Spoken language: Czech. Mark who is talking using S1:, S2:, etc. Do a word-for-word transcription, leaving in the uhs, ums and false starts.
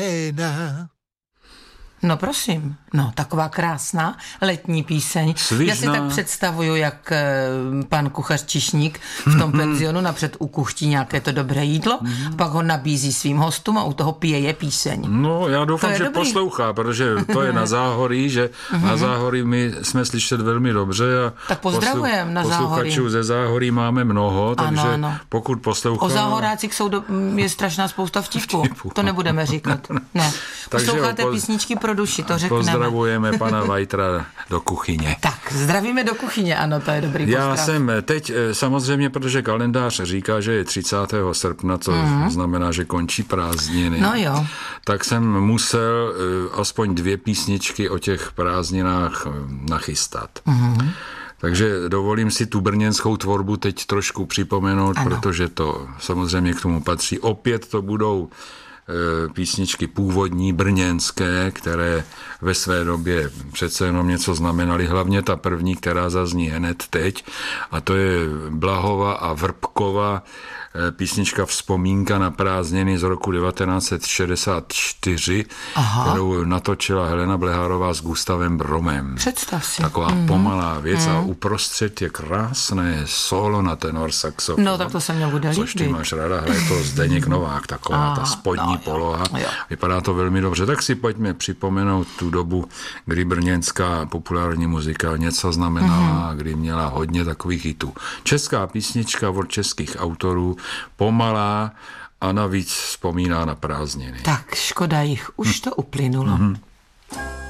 S1: No prosím, no taková krásná letní píseň.
S2: Svižná.
S1: Já si tak představuju, jak e, pan kuchař Čišník v tom penzionu napřed ukuchtí nějaké to dobré jídlo, a pak ho nabízí svým hostům a u toho pije je píseň.
S2: No já doufám, že
S1: dobrý.
S2: poslouchá, protože to je na Záhorí, že na Záhorí my jsme slyšet velmi dobře a
S1: tak pozdravujem na Záhorí.
S2: Posluchačů ze Záhorí máme mnoho, takže
S1: ano, ano.
S2: pokud poslouchá...
S1: O Záhorácích jsou do, je strašná spousta vtipů. To nebudeme říkat. Ne. Posloucháte
S2: poz...
S1: písničky pro duši, to řekneme.
S2: Pozdravujeme pana Vajtra do kuchyně.
S1: Tak, zdravíme do kuchyně, ano, to je dobrý pozdrav.
S2: Já jsem teď samozřejmě, protože kalendář říká, že je třicátého srpna, to mm. znamená, že končí prázdniny.
S1: No jo.
S2: Tak jsem musel aspoň dvě písničky o těch prázdninách nachystat. Mm. Takže dovolím si tu brněnskou tvorbu teď trošku připomenout, ano. Protože to samozřejmě k tomu patří. Opět to budou písničky původní, brněnské, které ve své době přece jenom něco znamenaly. Hlavně ta první, která zazní hned teď, a to je Blahova a Vrbkova písnička Vzpomínka na prázdniny z roku devatenáct set šedesát čtyři, Aha. kterou natočila Helena Blehárová s Gustavem Bromem.
S1: Představ si.
S2: Taková mm-hmm. pomalá věc mm. a uprostřed je krásné solo na tenor saxofon.
S1: No tak to se mě bude líbit.
S2: Což ty máš ráda, hraje to Zdeněk Novák, taková ta spodní
S1: no,
S2: poloha.
S1: Jo.
S2: Vypadá to velmi dobře. Tak si pojďme připomenout tu dobu, kdy brněnská populární muzika něco znamenala, mm-hmm. kdy měla hodně takových hitů. Česká písnička od českých autorů, pomalá a navíc vzpomíná na prázdniny.
S1: Tak, škoda jich, už to uplynulo. Mm-hmm.